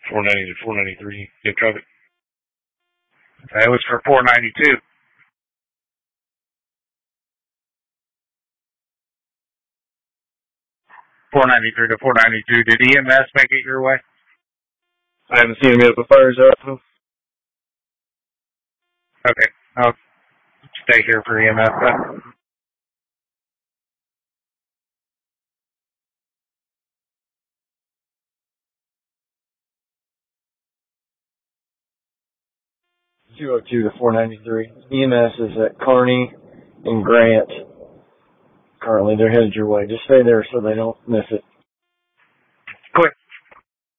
490 to 493. Good traffic. That was for 492. 493 to 492. Did EMS make it your way? I haven't seen him yet, but fires up. Okay. I'll stay here for EMS then. .202 to 493. EMS is at Kearney and Grant. Currently, they're headed your way. Just stay there so they don't miss it.